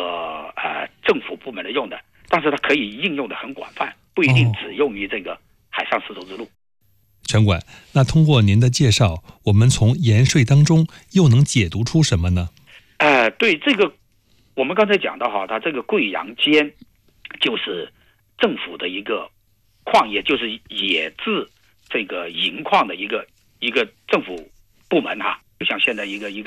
个政府部门的用的，但是它可以应用的很广泛，不一定只用于这个海上丝绸之路。 陈管，那通过您的介绍，我们从盐税当中又能解读出什么呢？ 对这个，我们刚才讲到哈，它这个贵阳间就是政府的一个矿业，就是冶制这个银矿的一个政府部门哈，就像现在一个